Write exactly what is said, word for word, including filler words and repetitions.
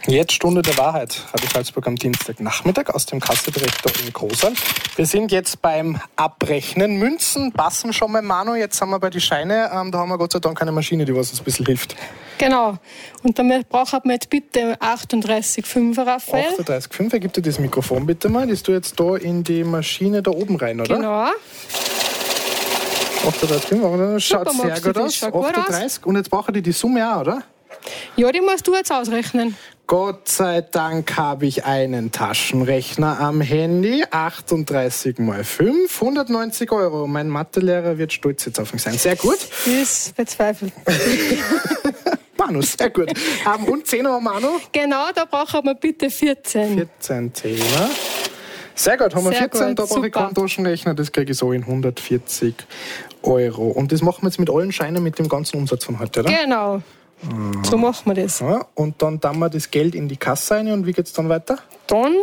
Jetzt Stunde der Wahrheit, Radio Salzburg am Dienstagnachmittag aus dem Kassedirektor in Großal. Wir sind jetzt beim Abrechnen. Münzen passen schon mal, Manu. Jetzt sind wir bei den Scheinen. Ähm, da haben wir Gott sei Dank eine Maschine, die uns ein bisschen hilft. Genau. Und damit brauchen wir jetzt bitte achtunddreißig Komma fünf, Raphael. achtunddreißig Komma fünf, gib dir das Mikrofon bitte mal. Das tue jetzt da in die Maschine da oben rein, oder? Genau. achtunddreißig Komma fünf, schaut Super, sehr gut das aus. schaut gut achtunddreißig. Und jetzt brauche ich die Summe auch, oder? Ja, die musst du jetzt ausrechnen. Gott sei Dank habe ich einen Taschenrechner am Handy. achtunddreißig mal fünf, hundertneunzig Euro. Mein Mathelehrer wird stolz jetzt auf mich sein. Sehr gut. Das bezweifelt. Manu, sehr gut. Um, und Zehner, Manu? Genau, da brauchen wir bitte vierzehn. vierzehn Zehner. Sehr gut, haben wir Sehr vierzehn. gut, Da brauche ich super. keinen Taschenrechner. Das kriege ich so in hundertvierzig Euro. Und das machen wir jetzt mit allen Scheinen mit dem ganzen Umsatz von heute, oder? Genau. So machen wir das. Ja, und dann tun wir das Geld in die Kasse rein. Und wie geht es dann weiter? Dann